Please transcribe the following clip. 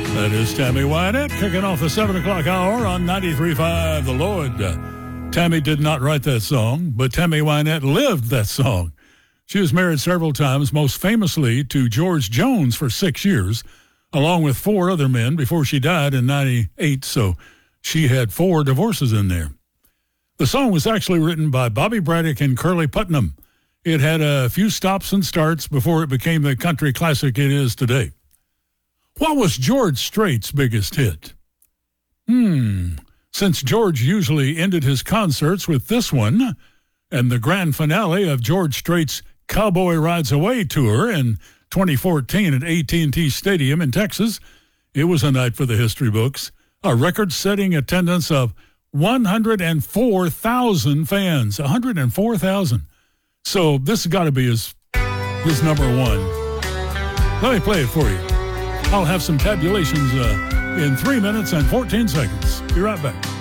That is Tammy Wynette kicking off the 7 o'clock hour on 93.5 The Lord. Tammy did not write that song, but Tammy Wynette lived that song. She was married several times, most famously to George Jones for 6 years, along with 4 other men before she died in 98, so she had 4 divorces in there. The song was actually written by Bobby Braddock and Curly Putnam. It had a few stops and starts before it became the country classic it is today. What was George Strait's biggest hit? Since George usually ended his concerts with this one, and the grand finale of George Strait's Cowboy Rides Away tour in 2014 at AT&T Stadium in Texas, it was a night for the history books. A record-setting attendance of 104,000 fans. 104,000. So this has got to be his number one. Let me play it for you. I'll have some tabulations in 3 minutes and 14 seconds. Be right back.